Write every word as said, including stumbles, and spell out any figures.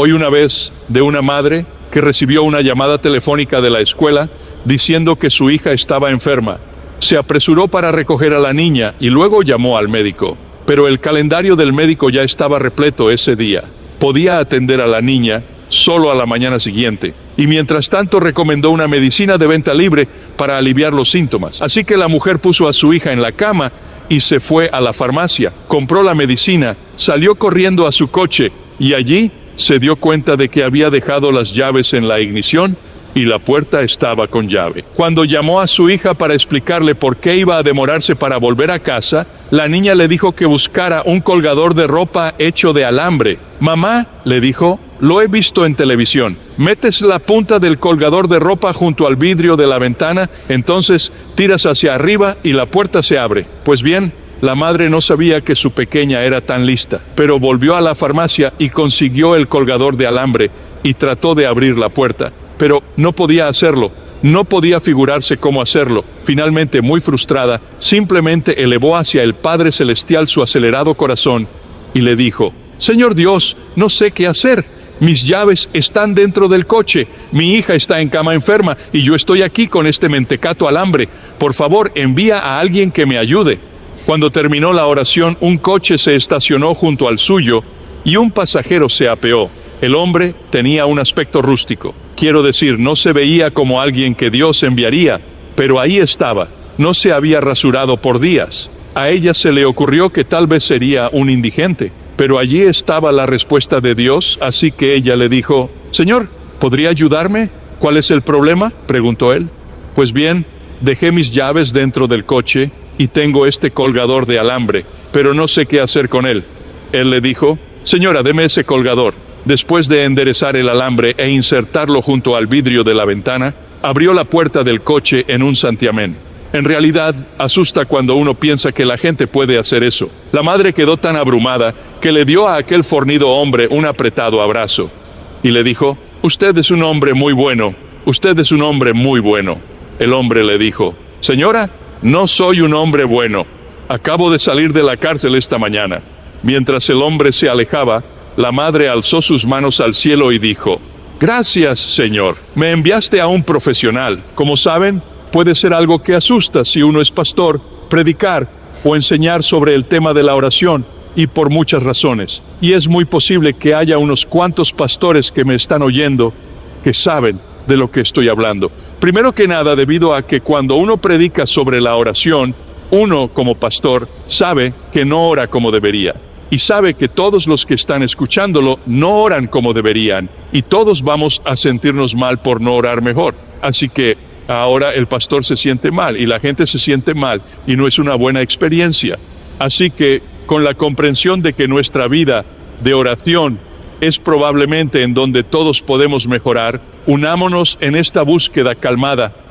Oí una vez de una madre que recibió una llamada telefónica de la escuela diciendo que su hija estaba enferma. Se apresuró para recoger a la niña y luego llamó al médico. Pero el calendario del médico ya estaba repleto ese día. Podía atender a la niña solo a la mañana siguiente. Y mientras tanto recomendó una medicina de venta libre para aliviar los síntomas. Así que la mujer puso a su hija en la cama y se fue a la farmacia. Compró la medicina, salió corriendo a su coche y allí se dio cuenta de que había dejado las llaves en la ignición y la puerta estaba con llave. Cuando llamó a su hija para explicarle por qué iba a demorarse para volver a casa, la niña le dijo que buscara un colgador de ropa hecho de alambre. Mamá, le dijo, lo he visto en televisión. Metes la punta del colgador de ropa junto al vidrio de la ventana, entonces tiras hacia arriba y la puerta se abre. Pues bien, la madre no sabía que su pequeña era tan lista, pero volvió a la farmacia y consiguió el colgador de alambre y trató de abrir la puerta. Pero no podía hacerlo, no podía figurarse cómo hacerlo. Finalmente, muy frustrada, simplemente elevó hacia el Padre Celestial su acelerado corazón y le dijo: Señor Dios, no sé qué hacer. Mis llaves están dentro del coche, mi hija está en cama enferma y yo estoy aquí con este mentecato alambre. Por favor, envía a alguien que me ayude. Cuando terminó la oración, un coche se estacionó junto al suyo y un pasajero se apeó. El hombre tenía un aspecto rústico. Quiero decir, no se veía como alguien que Dios enviaría, pero ahí estaba. No se había rasurado por días. A ella se le ocurrió que tal vez sería un indigente, pero allí estaba la respuesta de Dios, así que ella le dijo: Señor, ¿podría ayudarme? ¿Cuál es el problema?, preguntó él. Pues bien, dejé mis llaves dentro del coche y tengo este colgador de alambre, pero no sé qué hacer con él. Él le dijo: Señora, deme ese colgador. Después de enderezar el alambre e insertarlo junto al vidrio de la ventana, abrió la puerta del coche en un santiamén. En realidad, asusta cuando uno piensa que la gente puede hacer eso. La madre quedó tan abrumada que le dio a aquel fornido hombre un apretado abrazo y le dijo: Usted es un hombre muy bueno, usted es un hombre muy bueno. El hombre le dijo: Señora, no soy un hombre bueno. Acabo de salir de la cárcel esta mañana. Mientras el hombre se alejaba, la madre alzó sus manos al cielo y dijo: Gracias, Señor. Me enviaste a un profesional. Como saben, puede ser algo que asusta si uno es pastor, predicar o enseñar sobre el tema de la oración, y por muchas razones. Y es muy posible que haya unos cuantos pastores que me están oyendo que saben de lo que estoy hablando. Primero que nada, debido a que cuando uno predica sobre la oración, uno como pastor sabe que no ora como debería. Y sabe que todos los que están escuchándolo no oran como deberían. Y todos vamos a sentirnos mal por no orar mejor. Así que ahora el pastor se siente mal y la gente se siente mal y no es una buena experiencia. Así que con la comprensión de que nuestra vida de oración es probablemente en donde todos podemos mejorar, unámonos en esta búsqueda calmada